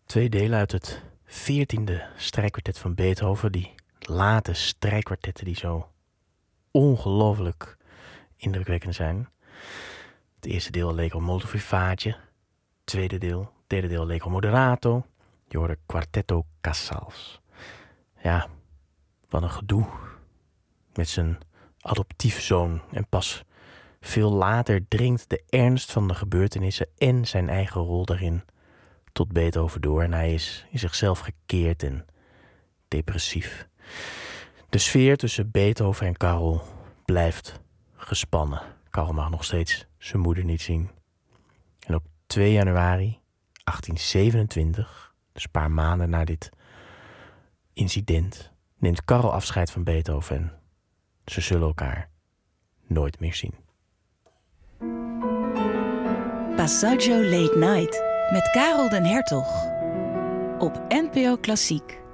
Twee delen uit het 14e strijkkwartet van Beethoven. Die late strijkkwartetten die zo ongelooflijk indrukwekkend zijn. Het eerste deel Allegro molto vivace. Derde deel Allegro moderato. Je hoorde Quartetto Casals. Ja, wat een gedoe met zijn adoptiefzoon. En pas veel later dringt de ernst van de gebeurtenissen en zijn eigen rol daarin tot Beethoven door. En hij is in zichzelf gekeerd en depressief. De sfeer tussen Beethoven en Karel blijft gespannen. Karel mag nog steeds zijn moeder niet zien. En op 2 januari 1827, dus een paar maanden na dit incident, neemt Karel afscheid van Beethoven en ze zullen elkaar nooit meer zien. Passaggio Late Night met Karel den Hertog op NPO Klassiek.